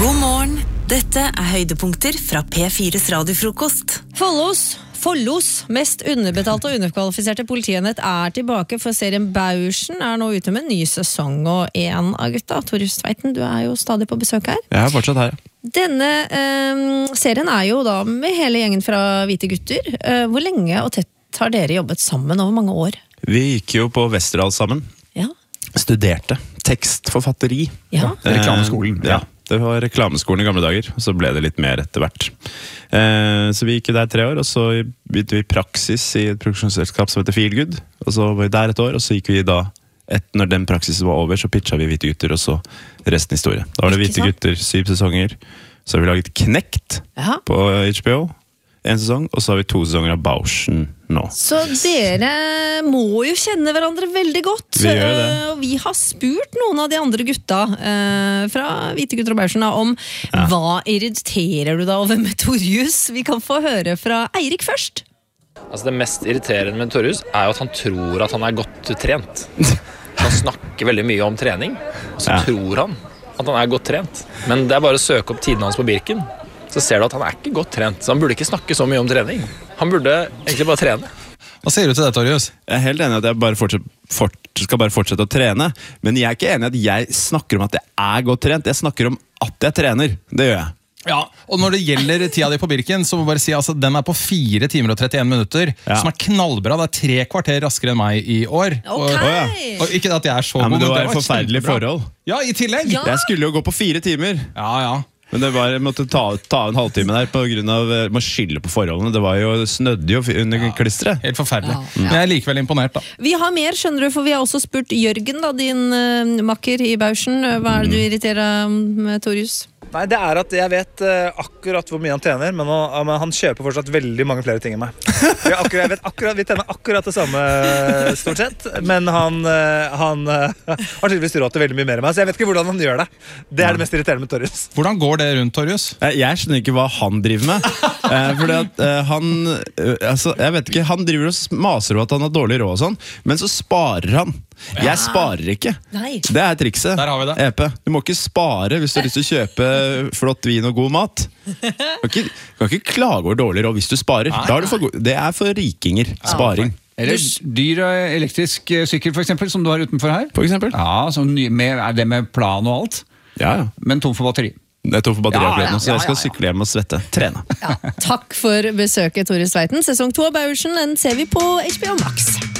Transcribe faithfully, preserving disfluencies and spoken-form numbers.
God morgen, dette er høydepunkter fra P fires radiofrokost. Follos, Follos mest underbetalte og underkvalifiserte politienhet er tilbake, for serien Bauersen er nå ute med en ny sesong, og en av gutta, Torjus Tveiten, du er jo stadig på besøk her. Jeg er fortsatt her. Denne eh, serien er jo da med hele gjengen fra Hvite gutter. Eh, hvor lenge og tett har dere jobbet sammen over mange år? Vi gikk jo på Westerdals sammen. Ja. Studerte tekstforfatteri. Ja. Eh, Reklameskolen. Ja, det var reklameskolen i gamle dager, og så ble det litt mer etter hvert. Eh, så vi gikk der tre år, og så begynte vi praksis i et produksjonsselskap som heter Feelgood, og så var vi der et år, og så gikk vi da, et, når den praksisen var over, så pitcha vi Hvite gutter, og så resten historie. Da var det Hvite gutter, syv sesonger, så har vi laget Knekt Ja. på H B O, en sesong, og så har vi to sesonger av Bauersen nå. Så dere må jo kjenne hverandre veldig godt. Vi gjør det. Eh, Og vi har spurt noen av de andre gutta eh, fra Hvite gutter og Bauersen da, om Ja. hva irriterer du da over med Torjus? Vi kan få høre fra Eirik først. Altså Det mest irriterende med Torjus er jo at han tror at han er godt trent. Han snakker veldig mye om trening, og så Ja. tror han at han er godt trent. Men det er bare å søke opp tidene hans på Birken, så ser du at han er ikke godt trent. Så han burde ikke snakke så mye om trening. Han burde egentlig bare trene. Hva sier du til det, Torjus? Jeg er helt enig i at jeg bare fortsatt, fort, skal bare fortsette å trene, men jeg er ikke enig i at jeg snakker om at jeg er godt trent. Jeg snakker om at jeg trener. Det gjør jeg. Ja, og når det gjelder tida di på Birken, så må jeg bare si altså, den er på fire timer og trettien minutter, Ja. som er knallbra. Det er tre kvarter raskere enn meg i år. Ok! Og, ja. og ikke at jeg er så Ja, men god, det var et var forferdelig kjempebra. forhold. Ja, i tillegg. Ja. Jeg skulle jo gå på fire timer, Ja, ja. men det var, jeg måtte ta, ta en halvtime der på grunn av eh, må skylde på forholdene. Det var jo snødde jo under klistret. Helt forferdelig. Ja. Men jeg er likevel imponert, da. Vi har mer, skjønner du, for vi har også spurt Jørgen, da, din uh, makker i Bauersen. Hva er det du irriterer med Torjus? Nei, det er at jeg vet eh, akkurat hvor mye han tjener, men, han, men han kjøper fortsatt veldig mange flere ting enn meg. Vi, akkurat, jeg vet akkurat, vi tjener akkurat det samme eh, stort sett, men han, eh, han eh, har tydeligvis råd til veldig mye mer enn meg, så jeg vet ikke hvordan han gjør det. Det er det mest irriterende med Torjus. Hvordan går det rundt, Torjus? Jeg, jeg skjønner ikke hva han driver med. eh, fordi at eh, han eh, altså, jeg vet ikke, han driver og maser over at han har dårlig råd og sånn, men så sparer han. Jeg sparer ikke. Nei. Det er trikset. Der har vi det. E P. Du må ikke spare hvis du har lyst til å kjøpe flott vin og god mat. Du kan ikke, du kan ikke klage over dårlig råd hvis du sparer. Nei, Da er du for god. Det er for rikinger. Sparing, Eller dyr og elektrisk eh, sykkel for eksempel, som du har utenfor her. for eksempel. Ja, som ny- med, er det med plan og alt, Ja, ja. men tom for batteri. Det er tom for batteri Ja, akkurat nå, så ja, jeg skal ja, ja. sykle hjem og svette. Trene. Ja, takk for besøket, Torjus Tveiten. Sesong to av Bauersen, den ser vi på H B O Max.